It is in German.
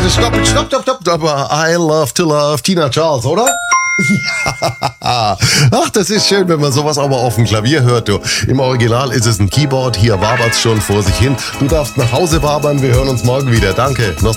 Stopp. Aber I love to love Tina Charles, oder? Ja. Ach, das ist schön, wenn man sowas aber auf dem Klavier hört, du. Im Original ist es ein Keyboard, hier wabert's schon vor sich hin. Du darfst nach Hause wabern, wir hören uns morgen wieder. Danke.